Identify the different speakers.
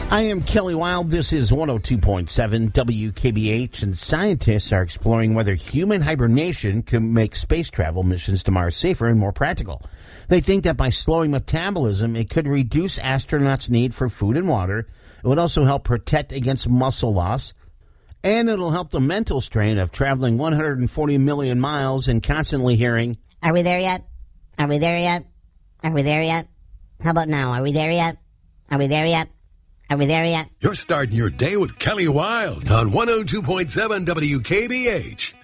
Speaker 1: I am Kelly Wild. This is 102.7 WKBH, and scientists are exploring whether human hibernation can make space travel missions to Mars safer and more practical. They think that by slowing metabolism, it could reduce astronauts' need for food and water. It would also help protect against muscle loss, and it'll help the mental strain of traveling 140 million miles and constantly hearing,
Speaker 2: "Are we there yet? Are we there yet? Are we there yet? How about now? Are we there yet? Are we there yet? Are we there yet?"
Speaker 3: You're starting your day with Kelly Wild on 102.7 WKBH.